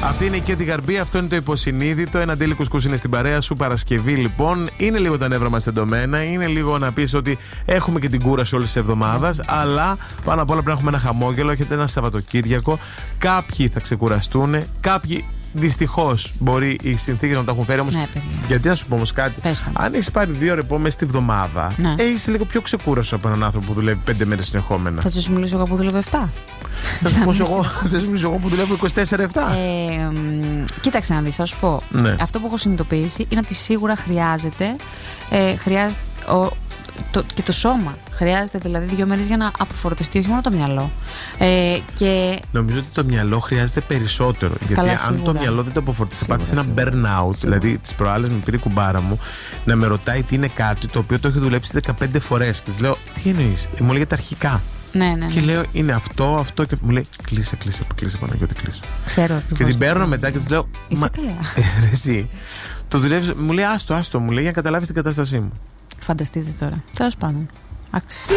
Αυτή είναι η Κέντι Γαρμπή, αυτό είναι το υποσυνείδητο. Ένα Ντέλη Κουσκούς είναι στην παρέα σου. Παρασκευή λοιπόν. Είναι λίγο τα νεύρα μας τεντωμένα. Είναι λίγο να πεις ότι έχουμε και την κούραση όλη τη εβδομάδα. Αλλά πάνω απ' όλα πρέπει να έχουμε ένα χαμόγελο. Έχετε ένα Σαββατοκύριακο. Κάποιοι θα ξεκουραστούν. Κάποιοι δυστυχώς μπορεί οι συνθήκες να τα έχουν φέρει. Όμως, Ναι, γιατί να σου πω όμως κάτι. Αν έχεις πάρει 2 ρεπό μέσα στη βδομάδα, ναι, έχεις λίγο πιο ξεκούραστο από έναν άνθρωπο που δουλεύει 5 μέρες συνεχόμενα. Θα σου μιλήσω εγώ που δουλεύω 7. Θα σου μιλήσω εγώ που δουλεύω 24-7. Κοίταξε να δεις, θα σου πω. Ναι. Αυτό που έχω συνειδητοποιήσει είναι ότι σίγουρα χρειάζεται και το σώμα. Χρειάζεται δηλαδή 2 μέρες για να αποφορτιστεί, όχι μόνο το μυαλό. Και νομίζω ότι το μυαλό χρειάζεται περισσότερο. Γιατί αν το μυαλό δεν το αποφορτιστεί, θα πάθεις ένα burnout. Δηλαδή, τις προάλλες με πήρε η κουμπάρα μου να με ρωτάει τι είναι κάτι το οποίο το έχει δουλέψει 15 φορές. Και της λέω, τι εννοείς? Μου λέει τα αρχικά. Ναι. Και λέω, είναι αυτό και μου λέει, κλείσε Παναγιώτη, κλείσε. Ξέρω ακριβώς. Και την παίρνω μετά και της λέω, είσαι καλά. Εσύ το δουλεύεις? Μου λέει, άστο, μου λέει, για να καταλάβεις την κατάστασή μου. Φανταστείτε τώρα. Τέλος πάντων. Άξιο.